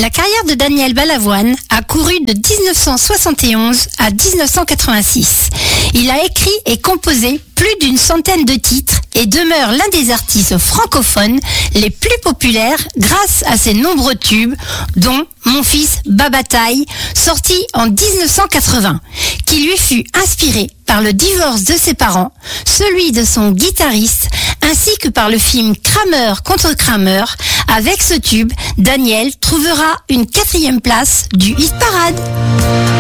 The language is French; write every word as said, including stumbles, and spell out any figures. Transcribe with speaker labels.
Speaker 1: La carrière de Daniel Balavoine a couru de dix-neuf cent soixante et onze à dix-neuf cent quatre-vingt-six. Il a écrit et composé plus d'une centaine de titres et demeure l'un des artistes francophones les plus populaires grâce à ses nombreux tubes, dont Mon fils Babataille, sorti en dix-neuf cent quatre-vingts, qui lui fut inspiré par le divorce de ses parents, celui de son guitariste, ainsi que par le film Kramer contre Kramer. Avec ce tube, Daniel trouvera une quatrième place du hit parade.